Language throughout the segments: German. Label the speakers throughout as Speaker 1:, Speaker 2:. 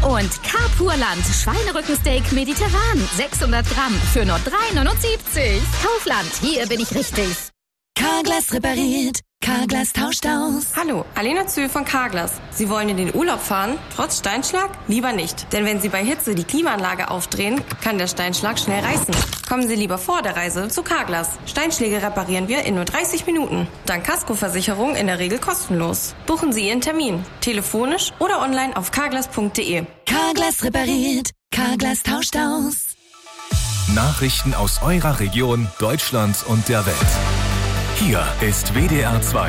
Speaker 1: Und Carpurland Schweinerückensteak mediterran. 600 Gramm für nur 3,79. Kaufland, hier bin ich richtig.
Speaker 2: Carglass repariert. Carglass tauscht aus.
Speaker 3: Hallo, Alena Zühl von Carglass. Sie wollen in den Urlaub fahren? Trotz Steinschlag? Lieber nicht. Denn wenn Sie bei Hitze die Klimaanlage aufdrehen, kann der Steinschlag schnell reißen. Kommen Sie lieber vor der Reise zu Carglass. Steinschläge reparieren wir in nur 30 Minuten. Dank Kaskoversicherung in der Regel kostenlos. Buchen Sie Ihren Termin. Telefonisch oder online auf carglass.de.
Speaker 2: Carglass repariert. Carglass tauscht aus.
Speaker 4: Nachrichten aus eurer Region, Deutschland und der Welt. Hier ist WDR 2.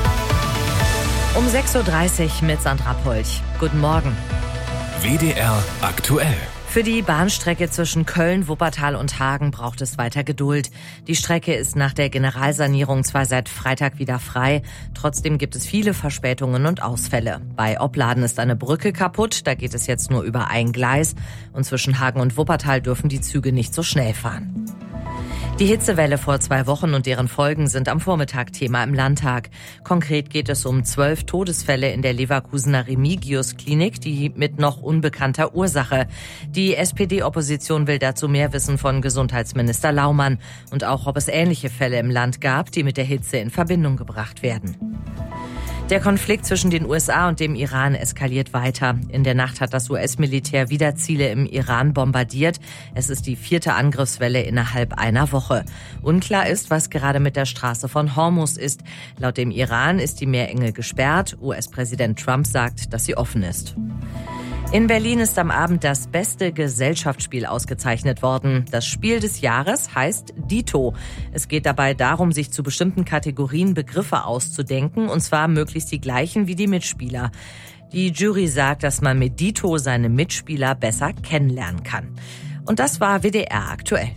Speaker 5: Um 6.30 Uhr mit Sandra Polch. Guten Morgen.
Speaker 4: WDR aktuell.
Speaker 5: Für die Bahnstrecke zwischen Köln, Wuppertal und Hagen braucht es weiter Geduld. Die Strecke ist nach der Generalsanierung zwar seit Freitag wieder frei, trotzdem gibt es viele Verspätungen und Ausfälle. Bei Opladen ist eine Brücke kaputt, da geht es jetzt nur über ein Gleis. Und zwischen Hagen und Wuppertal dürfen die Züge nicht so schnell fahren. Die Hitzewelle vor 2 Wochen und deren Folgen sind am Vormittag Thema im Landtag. Konkret geht es um 12 Todesfälle in der Leverkusener Remigius-Klinik, die mit noch unbekannter Ursache. Die SPD-Opposition will dazu mehr wissen von Gesundheitsminister Laumann und auch, ob es ähnliche Fälle im Land gab, die mit der Hitze in Verbindung gebracht werden. Der Konflikt zwischen den USA und dem Iran eskaliert weiter. In der Nacht hat das US-Militär wieder Ziele im Iran bombardiert. Es ist die 4. Angriffswelle innerhalb einer Woche. Unklar ist, was gerade mit der Straße von Hormuz ist. Laut dem Iran ist die Meerenge gesperrt. US-Präsident Trump sagt, dass sie offen ist. In Berlin ist am Abend das beste Gesellschaftsspiel ausgezeichnet worden. Das Spiel des Jahres heißt Dito. Es geht dabei darum, sich zu bestimmten Kategorien Begriffe auszudenken, und zwar möglichst die gleichen wie die Mitspieler. Die Jury sagt, dass man mit Dito seine Mitspieler besser kennenlernen kann. Und das war WDR aktuell.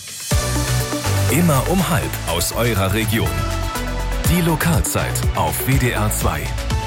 Speaker 4: Immer um 12:30 aus eurer Region. Die Lokalzeit auf WDR 2.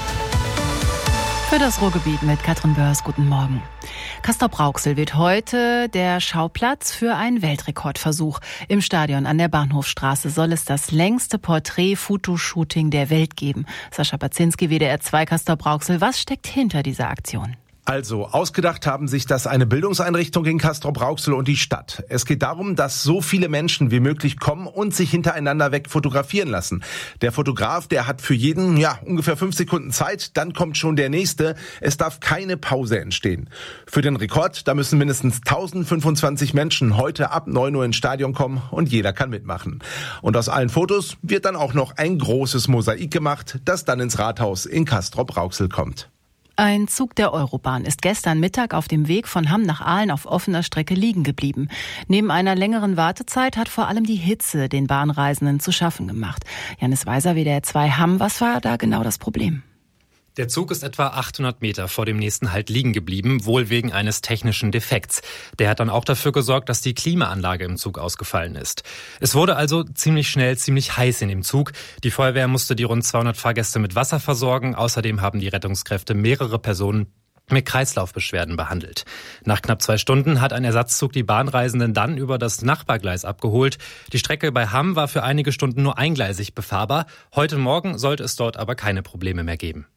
Speaker 6: Für das Ruhrgebiet mit Katrin Börs, guten Morgen. Castrop-Rauxel wird heute der Schauplatz für einen Weltrekordversuch. Im Stadion an der Bahnhofstraße soll es das längste Porträt-Fotoshooting der Welt geben. Sascha Baczynski, WDR 2 Castrop-Rauxel. Was steckt hinter dieser Aktion?
Speaker 7: Also, ausgedacht haben sich das eine Bildungseinrichtung in Castrop-Rauxel und die Stadt. Es geht darum, dass so viele Menschen wie möglich kommen und sich hintereinander weg fotografieren lassen. Der Fotograf, der hat für jeden, ungefähr 5 Sekunden Zeit, dann kommt schon der nächste. Es darf keine Pause entstehen. Für den Rekord, da müssen mindestens 1025 Menschen heute ab 9 Uhr ins Stadion kommen und jeder kann mitmachen. Und aus allen Fotos wird dann auch noch ein großes Mosaik gemacht, das dann ins Rathaus in Castrop-Rauxel kommt.
Speaker 6: Ein Zug der Eurobahn ist gestern Mittag auf dem Weg von Hamm nach Aalen auf offener Strecke liegen geblieben. Neben einer längeren Wartezeit hat vor allem die Hitze den Bahnreisenden zu schaffen gemacht. Janis Weiser, WDR 2 Hamm, was war da genau das Problem?
Speaker 8: Der Zug ist etwa 800 Meter vor dem nächsten Halt liegen geblieben, wohl wegen eines technischen Defekts. Der hat dann auch dafür gesorgt, dass die Klimaanlage im Zug ausgefallen ist. Es wurde also ziemlich schnell ziemlich heiß in dem Zug. Die Feuerwehr musste die rund 200 Fahrgäste mit Wasser versorgen. Außerdem haben die Rettungskräfte mehrere Personen mit Kreislaufbeschwerden behandelt. Nach knapp 2 Stunden hat ein Ersatzzug die Bahnreisenden dann über das Nachbargleis abgeholt. Die Strecke bei Hamm war für einige Stunden nur eingleisig befahrbar. Heute Morgen sollte es dort aber keine Probleme mehr geben.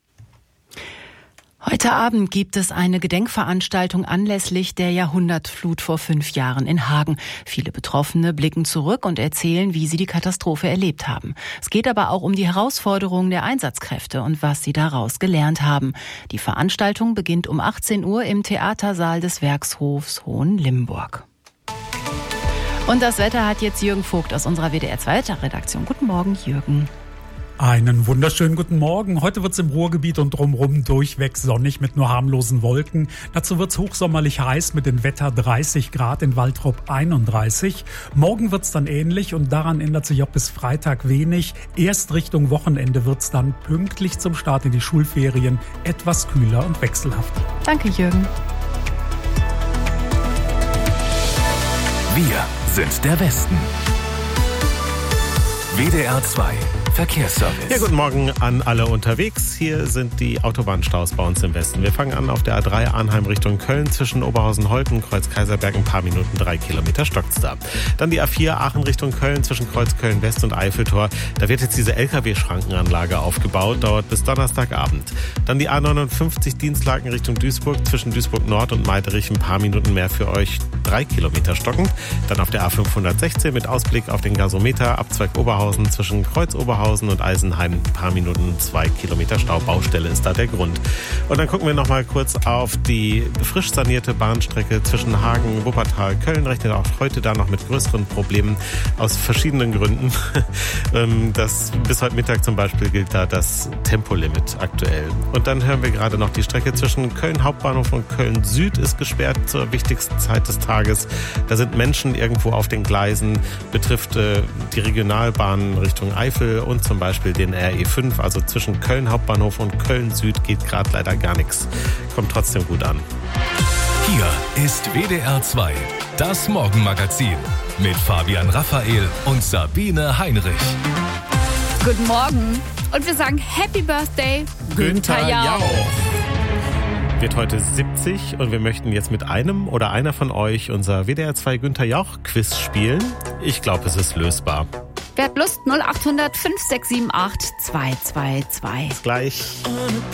Speaker 6: Heute Abend gibt es eine Gedenkveranstaltung anlässlich der Jahrhundertflut vor 5 Jahren in Hagen. Viele Betroffene blicken zurück und erzählen, wie sie die Katastrophe erlebt haben. Es geht aber auch um die Herausforderungen der Einsatzkräfte und was sie daraus gelernt haben. Die Veranstaltung beginnt um 18 Uhr im Theatersaal des Werkshofs Hohenlimburg. Und das Wetter hat jetzt Jürgen Vogt aus unserer WDR 2 Redaktion. Guten Morgen, Jürgen.
Speaker 9: Einen wunderschönen guten Morgen. Heute wird's im Ruhrgebiet und drumherum durchweg sonnig mit nur harmlosen Wolken. Dazu wird's hochsommerlich heiß mit dem Wetter 30 Grad, in Waltrop 31. Morgen wird's dann ähnlich und daran ändert sich auch bis Freitag wenig. Erst Richtung Wochenende wird's dann pünktlich zum Start in die Schulferien etwas kühler und wechselhaft.
Speaker 6: Danke, Jürgen.
Speaker 4: Wir sind der Westen. WDR 2 Verkehrsservice.
Speaker 10: Ja, guten Morgen an alle unterwegs. Hier sind die Autobahnstaus bei uns im Westen. Wir fangen an auf der A3 Arnheim Richtung Köln zwischen Oberhausen-Holten, Kreuz Kaiserberg, ein paar Minuten, 3 Kilometer stockt's da. Dann die A4 Aachen Richtung Köln zwischen Kreuz Köln-West und Eiffeltor. Da wird jetzt diese LKW-Schrankenanlage aufgebaut, dauert bis Donnerstagabend. Dann die A59 Dienstlaken Richtung Duisburg zwischen Duisburg Nord und Meiderich, ein paar Minuten mehr für euch, 3 Kilometer stockend. Dann auf der A516 mit Ausblick auf den Gasometer, Abzweig Oberhausen zwischen Kreuz Oberhausen und Eisenheim, ein paar Minuten, 2 Kilometer Stau. Baustelle ist da der Grund. Und dann gucken wir noch mal kurz auf die frisch sanierte Bahnstrecke zwischen Hagen, Wuppertal, Köln. Rechnet auch heute da noch mit größeren Problemen aus verschiedenen Gründen. Bis heute Mittag zum Beispiel gilt da das Tempolimit aktuell. Und dann hören wir gerade noch, die Strecke zwischen Köln Hauptbahnhof und Köln Süd ist gesperrt zur wichtigsten Zeit des Tages. Da sind Menschen irgendwo auf den Gleisen, betrifft die Regionalbahnen Richtung Eifel und zum Beispiel den RE5, also zwischen Köln Hauptbahnhof und Köln Süd geht gerade leider gar nichts. Kommt trotzdem gut an.
Speaker 4: Hier ist WDR 2, das Morgenmagazin mit Fabian Raphael und Sabine Heinrich.
Speaker 11: Guten Morgen und wir sagen Happy Birthday, Günther Jauch.
Speaker 10: Wird heute 70 und wir möchten jetzt mit einem oder einer von euch unser WDR 2 Günther Jauch Quiz spielen. Ich glaube, es ist lösbar.
Speaker 11: Wer hat Lust? 0800 5678 222.
Speaker 10: Bis gleich.